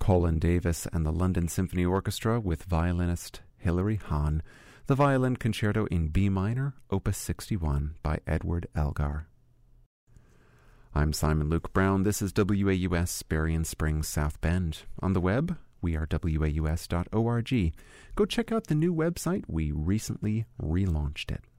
Colin Davis and the London Symphony Orchestra with violinist Hilary Hahn, the Violin Concerto in B minor, Opus 61 by Edward Elgar. I'm Simon Luke Brown. This is WAUS Berrien Springs, South Bend. On the web, we are waus.org. Go check out the new website. We recently relaunched it.